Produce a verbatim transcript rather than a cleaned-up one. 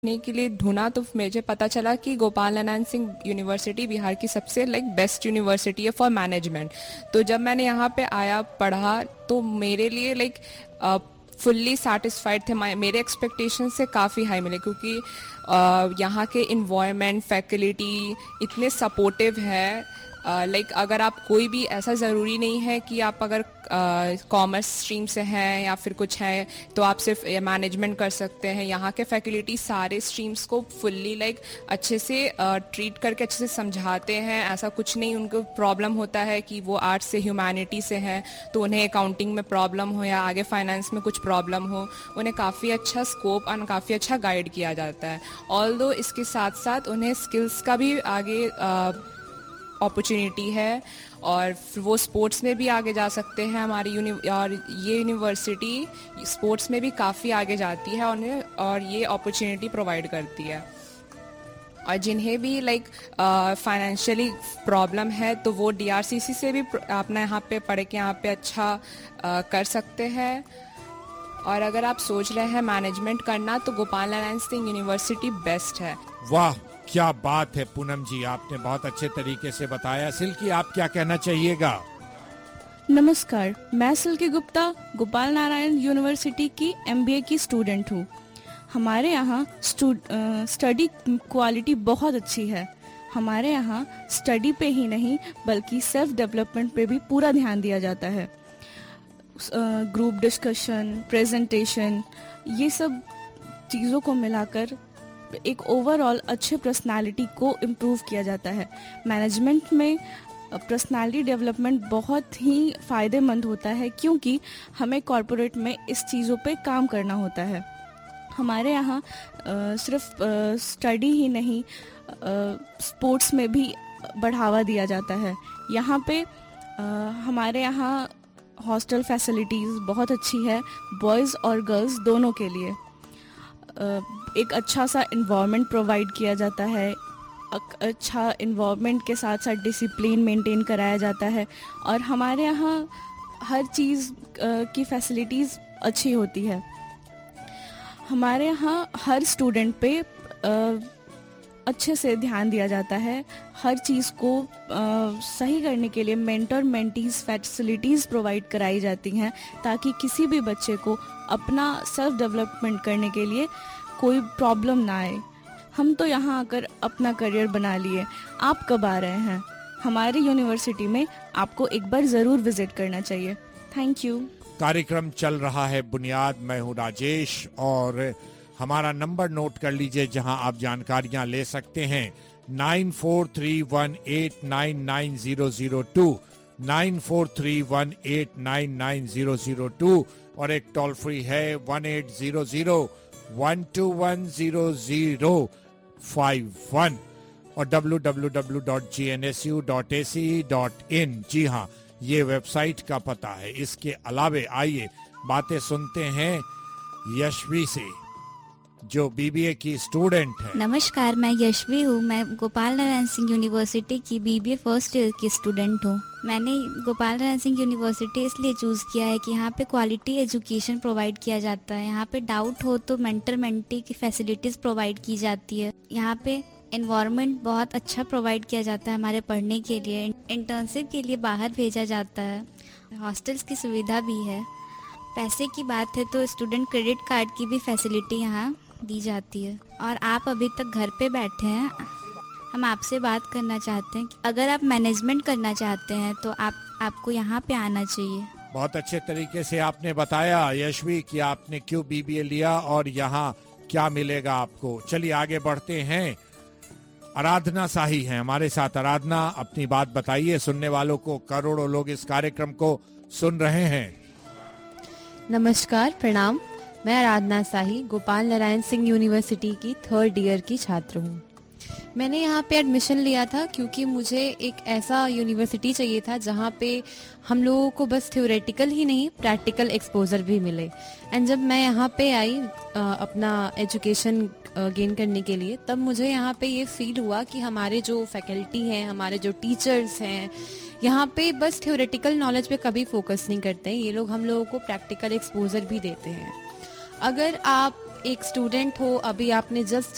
ने के लिए ढूंढा तो मुझे पता चला कि गोपाल नारायण सिंह यूनिवर्सिटी बिहार की सबसे लाइक बेस्ट यूनिवर्सिटी है फॉर मैनेजमेंट। तो जब मैंने यहाँ पे आया पढ़ा तो मेरे लिए लाइक फुल्ली सेटिस्फाइड थे। my- मेरे एक्सपेक्टेशन से काफ़ी हाई मिले क्योंकि uh, यहाँ के इन्वायरमेंट फैकल्टी इतने सपोर्टिव है। लाइक uh, अगर आप कोई भी ऐसा ज़रूरी नहीं है कि आप अगर कॉमर्स uh, स्ट्रीम से हैं या फिर कुछ है तो आप सिर्फ मैनेजमेंट कर सकते हैं। यहाँ के फैकल्टी सारे स्ट्रीम्स को फुल्ली लाइक अच्छे से ट्रीट uh, करके अच्छे से समझाते हैं। ऐसा कुछ नहीं उनको प्रॉब्लम होता है कि वो आर्ट्स से ह्यूमैनिटी से हैं तो उन्हें अकाउंटिंग में प्रॉब्लम हो या आगे फाइनेंस में कुछ प्रॉब्लम हो, उन्हें काफ़ी अच्छा स्कोप और काफ़ी अच्छा गाइड किया जाता है। ऑल्दो इसके साथ साथ उन्हें स्किल्स का भी आगे uh, अपॉर्चुनिटी है और फिर वो स्पोर्ट्स में भी आगे जा सकते हैं। हमारी यूनि और ये यूनिवर्सिटी स्पोर्ट्स में भी काफ़ी आगे जाती है उन्हें और ये अपॉर्चुनिटी प्रोवाइड करती है। और जिन्हें भी लाइक फाइनेंशियली प्रॉब्लम है तो वो डीआरसीसी से भी अपना यहाँ पे पढ़ के यहाँ पे अच्छा uh, कर सकते हैं। और अगर आप सोच रहे हैं मैनेजमेंट करना तो गोपाल नारायण सिंह यूनिवर्सिटी बेस्ट है। वाह क्या बात है पूनम जी, आपने बहुत अच्छे तरीके से बताया। सिल्की, आप क्या कहना चाहिएगा? नमस्कार, मैं सिल्की गुप्ता गोपाल नारायण यूनिवर्सिटी की एमबीए की स्टूडेंट हूँ। हमारे यहाँ स्टडी क्वालिटी बहुत अच्छी है। हमारे यहाँ स्टडी पे ही नहीं बल्कि सेल्फ डेवलपमेंट पे भी पूरा ध्यान दिया जाता है। ग्रुप डिस्कशन, प्रेजेंटेशन, ये सब चीज़ों को मिलाकर एक ओवरऑल अच्छे पर्सनालिटी को इम्प्रूव किया जाता है। मैनेजमेंट में पर्सनालिटी डेवलपमेंट बहुत ही फ़ायदेमंद होता है क्योंकि हमें कॉरपोरेट में इस चीज़ों पे काम करना होता है। हमारे यहाँ सिर्फ स्टडी ही नहीं स्पोर्ट्स में भी बढ़ावा दिया जाता है। यहाँ पे आ, हमारे यहाँ हॉस्टल फैसिलिटीज़ बहुत अच्छी है बॉयज़ और गर्ल्स दोनों के लिए। एक अच्छा सा इन्वायरमेंट प्रोवाइड किया जाता है, अच्छा इन्वायरमेंट के साथ साथ डिसिप्लिन मेंटेन कराया जाता है और हमारे यहाँ हर चीज़ की फैसिलिटीज़ अच्छी होती है। हमारे यहाँ हर स्टूडेंट पे अच्छे से ध्यान दिया जाता है। हर चीज़ को आ, सही करने के लिए मेंटर मेंटीज फैसिलिटीज़ प्रोवाइड कराई जाती हैं ताकि किसी भी बच्चे को अपना सेल्फ डेवलपमेंट करने के लिए कोई प्रॉब्लम ना आए। हम तो यहाँ आकर अपना करियर बना लिए। आप कब आ रहे हैं? हमारी यूनिवर्सिटी में आपको एक बार ज़रूर विजिट करना चाहिए। Thank you. कार्यक्रम चल रहा है बुनियाद, मैं हूँ राजेश और हमारा नंबर नोट कर लीजिए जहां आप जानकारियां ले सकते हैं nine four three one eight nine nine zero zero two nine four three one eight nine nine zero zero two और एक टोल फ्री है one eight zero zero one two one zero zero five one और W W W dot G N S U dot A C dot in. जी हाँ, ये website का पता है। इसके अलावे आइए बातें सुनते हैं यशवी से जो बीबीए की स्टूडेंट है। नमस्कार, मैं यशवी हूँ। मैं गोपाल नारायण सिंह यूनिवर्सिटी की बीबीए फर्स्ट ईयर की स्टूडेंट हूँ। मैंने गोपाल नारायण सिंह यूनिवर्सिटी इसलिए चूज़ किया है कि यहाँ पे क्वालिटी एजुकेशन प्रोवाइड किया जाता है। यहाँ पे डाउट हो तो मेंटर मेंटी की फैसिलिटीज़ प्रोवाइड की जाती है। यहाँ पे एनवायरनमेंट बहुत अच्छा प्रोवाइड किया जाता है हमारे पढ़ने के लिए। इंटर्नशिप के लिए बाहर भेजा जाता है। हॉस्टल्स की सुविधा भी है। पैसे की बात है तो स्टूडेंट क्रेडिट कार्ड की भी फैसिलिटी यहाँ दी जाती है। और आप अभी तक घर पे बैठे हैं, हम आपसे बात करना चाहते हैं कि अगर आप मैनेजमेंट करना चाहते हैं तो आप आपको यहाँ पे आना चाहिए। बहुत अच्छे तरीके से आपने बताया यशवी कि आपने क्यों बीबीए लिया और यहाँ क्या मिलेगा आपको। चलिए आगे बढ़ते हैं। आराधना शाही हैं हमारे साथ। आराधना, अपनी बात बताइए, सुनने वालों को, करोड़ों लोग इस कार्यक्रम को सुन रहे हैं। नमस्कार, प्रणाम। मैं आराधना शाही गोपाल नारायण सिंह यूनिवर्सिटी की थर्ड ईयर की छात्र हूँ। मैंने यहाँ पे एडमिशन लिया था क्योंकि मुझे एक ऐसा यूनिवर्सिटी चाहिए था जहाँ पे हम लोगों को बस थ्योरेटिकल ही नहीं प्रैक्टिकल एक्सपोजर भी मिले। एंड जब मैं यहाँ पे आई अपना एजुकेशन गेन करने के लिए, तब मुझे यहाँ पे ये फील हुआ कि हमारे जो फैकल्टी हैं, हमारे जो टीचर्स हैं, यहाँ पे बस थ्योरेटिकल नॉलेज पे कभी फोकस नहीं करते हैं। ये लोग हम लोगों को प्रैक्टिकल एक्सपोजर भी देते हैं। अगर आप एक स्टूडेंट हो, अभी आपने जस्ट